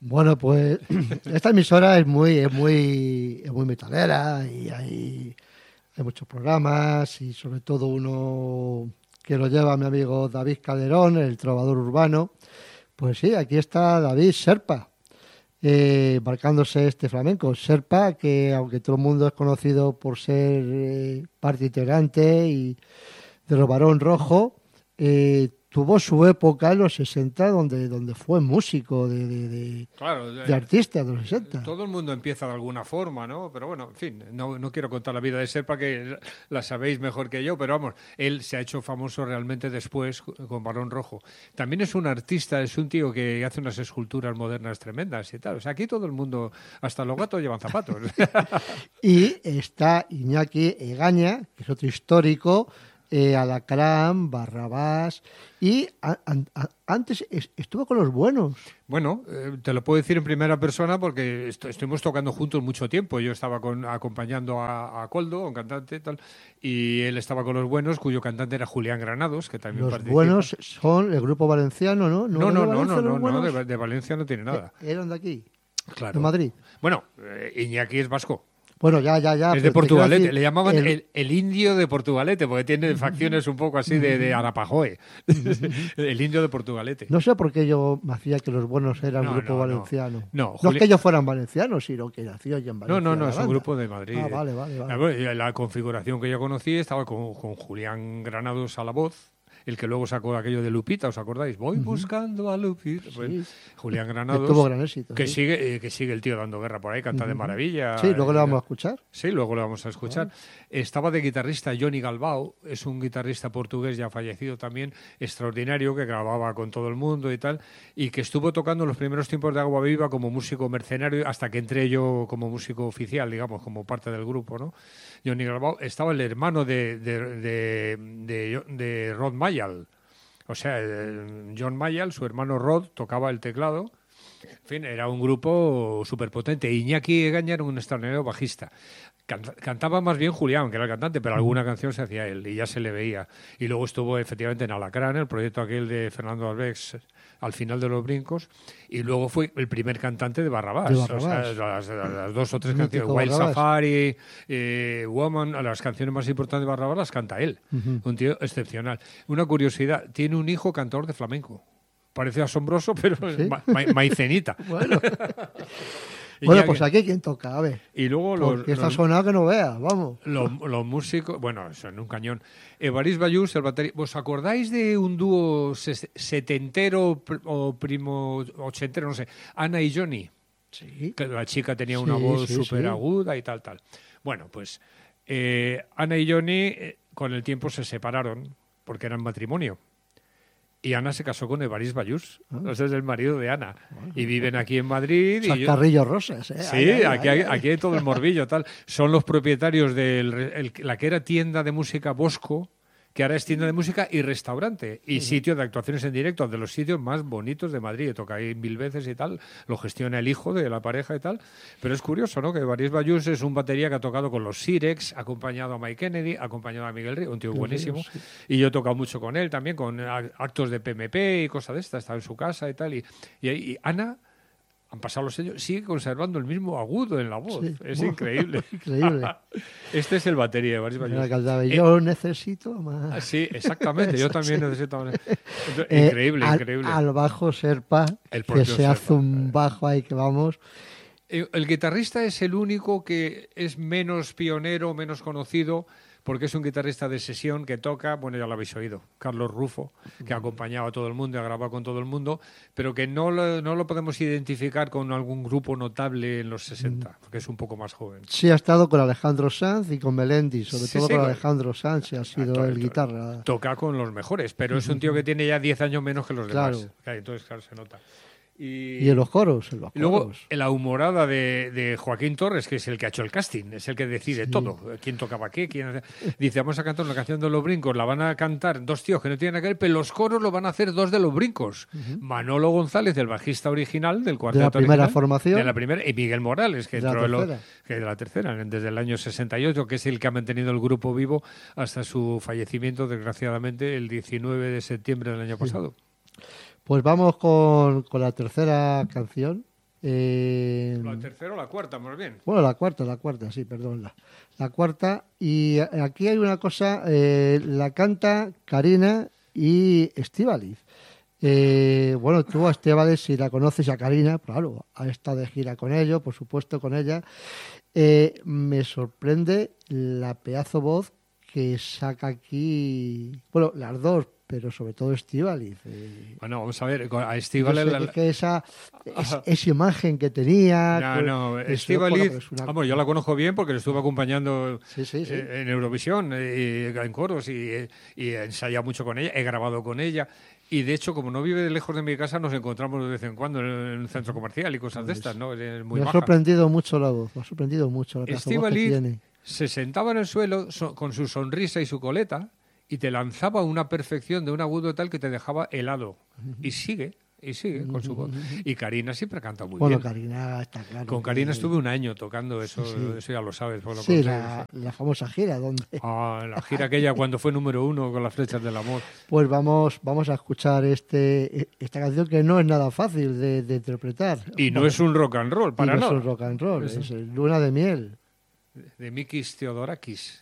Bueno, pues esta emisora es muy metalera y hay muchos programas y sobre todo uno que lo lleva mi amigo David Calderón, el trovador urbano. Pues sí, aquí está David Serpa, marcándose este flamenco. Serpa, que aunque todo el mundo es conocido por ser parte integrante y de los Barón Rojo, tuvo su época en los 60 donde fue músico Claro, de artista de los 60. todo el mundo empieza de alguna forma, ¿no? Pero bueno, en fin, no quiero contar la vida de Serpa, que la sabéis mejor que yo, pero vamos, él se ha hecho famoso realmente después con Barón Rojo. También es un artista, es un tío que hace unas esculturas modernas tremendas y tal. O sea, aquí todo el mundo, hasta los gatos llevan zapatos. Y está Iñaki Egaña, que es otro histórico, Alacrán, Barrabás, y antes estuvo con los buenos. Bueno, te lo puedo decir en primera persona porque estuvimos tocando juntos mucho tiempo. Yo estaba acompañando a Coldo, un cantante y tal, y él estaba con los buenos, cuyo cantante era Julián Granados, que también Los participa. buenos son el grupo valenciano, ¿no? No, de Valencia, los buenos? de Valencia no tiene nada. Eran de aquí, Claro. de Madrid. Bueno, Iñaki es vasco. Bueno, ya. Es de pero te quiero Portugalete. decir, Le llamaban el indio de Portugalete, porque tiene facciones un poco así de Arapajoe. El indio de Portugalete. No sé por qué yo me hacía que los buenos eran No, grupo no, valenciano. no. No es que ellos fueran valencianos, sino que nació allí en Valencia. No, la es un banda. grupo de Madrid. Ah, vale. La configuración que yo conocí estaba con Julián Granados a la voz, el que luego sacó aquello de Lupita, ¿os acordáis? Voy buscando a Lupita. Pues, Julián Granados, Que tuvo gran éxito. que sí. sigue el tío dando guerra por ahí, canta de maravilla. Sí, luego lo vamos a escuchar. Sí, luego lo vamos a escuchar. Estaba de guitarrista Johnny Galbao, es un guitarrista portugués ya fallecido también, extraordinario, que grababa con todo el mundo y tal, y que estuvo tocando en los primeros tiempos de Agua Viva como músico mercenario, hasta que entré yo como músico oficial, digamos, como parte del grupo, ¿no? Johnny Galbao, estaba el hermano de Rod Mayall. O sea, John Mayall, su hermano Rod, tocaba el teclado. En fin, era un grupo súper potente. Iñaki Egaña era un extraordinario bajista. Cantaba más bien Julián, que era el cantante, pero alguna canción se hacía él y ya se le veía. Y luego estuvo efectivamente en Alacrán, el proyecto aquel de Fernando Albex, al final de los brincos, y luego fue el primer cantante de Barrabás. O sea, las dos o tres canciones, Wild Barrabás. Safari, Woman, las canciones más importantes de Barrabás las canta él. Un tío excepcional. Una curiosidad, tiene un hijo cantador de flamenco. Parece asombroso, pero ¿Sí? maicenita. Bueno, pues aquí quien toca, a ver. Y luego Porque esta sonada que no veas, vamos. los músicos, bueno, son un cañón. Evarist Ballús, el batería. ¿Vos acordáis de un dúo setentero o primo ochentero, no sé, Ana y Johnny? Sí. Que la chica tenía una voz súper aguda y tal. Bueno, pues Ana y Johnny con el tiempo se separaron porque eran matrimonio. Y Ana se casó con Evarist Ballús, ese es el marido de Ana. Y viven aquí en Madrid. Chascarrillos rosas, ¿eh? Sí, aquí hay todo el morbillo, tal. Son los propietarios de la que era tienda de música Bosco, que ahora es tienda de música y restaurante. Y sitio de actuaciones en directo, de los sitios más bonitos de Madrid. Toca ahí 1000 veces y tal. Lo gestiona el hijo de la pareja y tal. Pero es curioso, ¿no? Que Evarist Ballús es un batería que ha tocado con los Sirex, acompañado a Mike Kennedy, acompañado a Miguel Río, un tío buenísimo. Sí. Y yo he tocado mucho con él también, con actos de PMP y cosas de estas. Estaba en su casa y tal. Y Ana... Han pasado los años, sigue conservando el mismo agudo en la voz. Sí. Es increíble. Increíble. Este es el batería, Evarist Ballús. Yo necesito más. Sí, exactamente. Yo también necesito más. Increíble, increíble. Al bajo Serpa, que se hace un bajo ahí que vamos. El guitarrista es el único que es menos pionero, menos conocido, porque es un guitarrista de sesión que toca, bueno, ya lo habéis oído, Carlos Rufo, que ha acompañado a todo el mundo y ha grabado con todo el mundo, pero que no lo podemos identificar con algún grupo notable en los 60, porque es un poco más joven. Sí, ha estado con Alejandro Sanz y con Melendi, sobre todo con Alejandro Sanz, y ha sido el guitarra. Toca con los mejores, pero es un tío que tiene ya 10 años menos que los demás. Entonces, claro, se nota. Y en los coros. Luego, la humorada de Joaquín Torres, que es el que ha hecho el casting, es el que decide todo. ¿Quién tocaba qué? Dice, vamos a cantar una canción de los brincos, la van a cantar dos tíos que no tienen nada que ver, pero los coros lo van a hacer dos de los brincos. Manolo González, el bajista original del cuarteto. De la primera formación. De la primera, y Miguel Morales, que entró de la tercera, desde el año 68, que es el que ha mantenido el grupo vivo hasta su fallecimiento, desgraciadamente, el 19 de septiembre del año pasado. Pues vamos con la tercera canción La tercera o la cuarta, más bien. Bueno, la cuarta, sí, perdón. La cuarta. Y aquí hay una cosa, la canta Karina y Estíbaliz. Bueno, tú a Estíbaliz, si la conoces, a Karina, claro, ha estado de gira con ellos, por supuesto, con ella. Me sorprende la pedazo voz que saca aquí, bueno, las dos, pero sobre todo Estíbaliz. Bueno, vamos a ver, a Estíbaliz... que esa imagen que tenía... No, Estíbaliz, bueno, vamos, yo la conozco bien porque le estuve acompañando sí. En Eurovisión, en coros, y he ensayado mucho con ella, he grabado con ella. Y de hecho, como no vive lejos de mi casa, nos encontramos de vez en cuando en un centro comercial y cosas de estas, ¿no? Es muy me ha maja. sorprendido mucho la voz, me ha sorprendido mucho la voz que tiene. Se sentaba en el suelo con su sonrisa y su coleta y te lanzaba una perfección de un agudo tal que te dejaba helado. Y sigue con su voz. Y Karina siempre canta muy bien. Bueno, Karina está claro. Con Karina estuve un año tocando, eso ya lo sabes. Sí, la famosa gira, ¿dónde? La gira aquella cuando fue número 1 con las flechas del amor. Pues vamos a escuchar esta canción que no es nada fácil de interpretar. Y no es un rock and roll, para nada. No es un rock and roll, es Luna de miel. De Mikis Theodorakis.